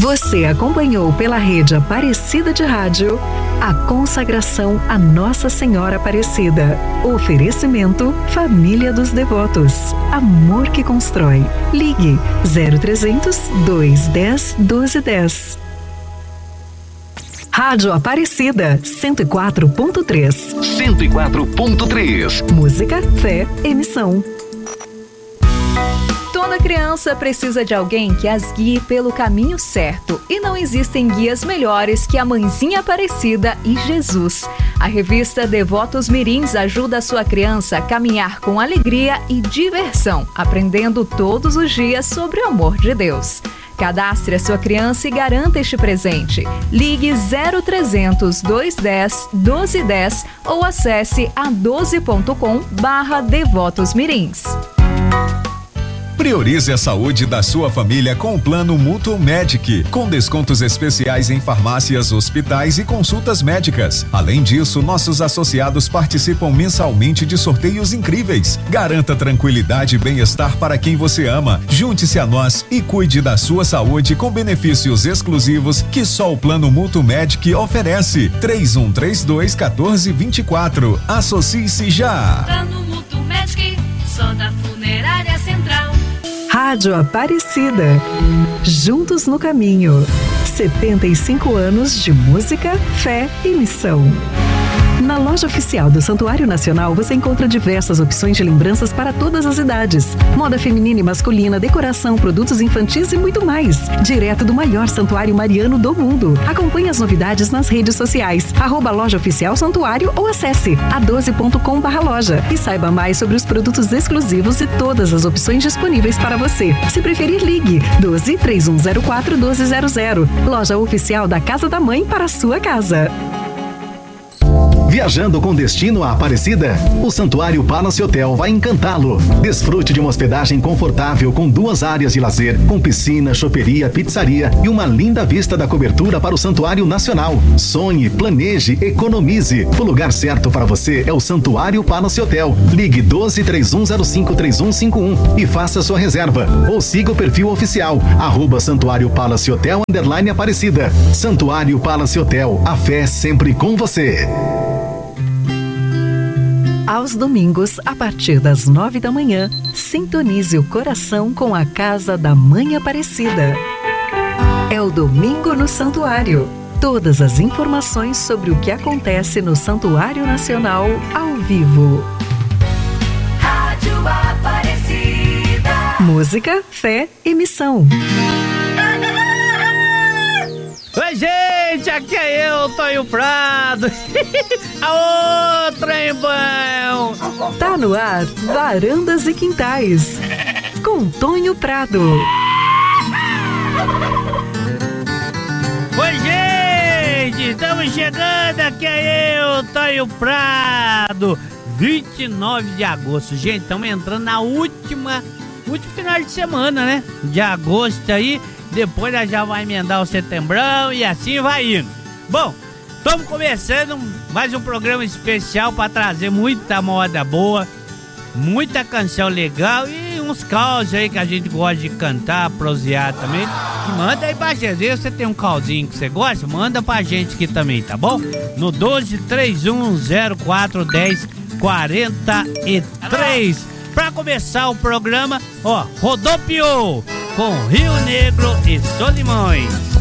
Você acompanhou pela rede Aparecida de Rádio a consagração a Nossa Senhora Aparecida. Oferecimento Família dos Devotos. Amor que constrói. Ligue 0300 210 1210. Rádio Aparecida 104.3. 104.3. Música, fé, emissão. Toda criança precisa de alguém que as guie pelo caminho certo. E não existem guias melhores que a Mãezinha Aparecida e Jesus. A revista Devotos Mirins ajuda a sua criança a caminhar com alegria e diversão, aprendendo todos os dias sobre o amor de Deus. Cadastre a sua criança e garanta este presente. Ligue 0300 210 1210 ou acesse a12.com/devotosmirins. Priorize a saúde da sua família com o Plano Mútuo Medic, com descontos especiais em farmácias, hospitais e consultas médicas. Além disso, nossos associados participam mensalmente de sorteios incríveis. Garanta tranquilidade e bem-estar para quem você ama. Junte-se a nós e cuide da sua saúde com benefícios exclusivos que só o Plano Mútuo Medic oferece. 3132-1424. Associe-se já. Plano Mútuo Medic, só da Funerária Central. Rádio Aparecida. Juntos no caminho. 75 anos de música, fé e missão. Na loja oficial do Santuário Nacional você encontra diversas opções de lembranças para todas as idades. Moda feminina e masculina, decoração, produtos infantis e muito mais. Direto do maior santuário mariano do mundo. Acompanhe as novidades nas redes sociais. @loja oficial santuário ou acesse a12.com/loja e saiba mais sobre os produtos exclusivos e todas as opções disponíveis para você. Se preferir, ligue 12-3104-1200. Loja oficial da Casa da Mãe para a sua casa. Viajando com destino à Aparecida? O Santuário Palace Hotel vai encantá-lo. Desfrute de uma hospedagem confortável com 2 áreas de lazer, com piscina, choperia, pizzaria e uma linda vista da cobertura para o Santuário Nacional. Sonhe, planeje, economize. O lugar certo para você é o Santuário Palace Hotel. Ligue 12-3105-3151 e faça sua reserva. Ou siga o perfil oficial, @Santuário Palace Hotel _Aparecida. Santuário Palace Hotel, a fé sempre com você. Aos domingos, a partir das 9 da manhã, sintonize o coração com a Casa da Mãe Aparecida. É o Domingo no Santuário. Todas as informações sobre o que acontece no Santuário Nacional ao vivo. Rádio Aparecida. Música, fé e missão. Oi, gente, aqui é eu, Tonho Prado. A outra, hein, bom? Tá no ar, Varandas e Quintais, com Tonho Prado. Oi, gente, estamos chegando, aqui é eu, Tonho Prado. 29 de agosto, gente, estamos entrando na último final de semana, né? De agosto aí. Depois já vai emendar o setembrão e assim vai indo. Bom, estamos começando mais um programa especial para trazer muita moda boa, muita canção legal e uns causos aí que a gente gosta de cantar, prosear também. E manda aí pra gente, se você tem um causinho que você gosta, manda pra gente aqui também, tá bom? No 12-3104-1043. Pra começar o programa, ó, rodopiou com Rio Negro e Solimões.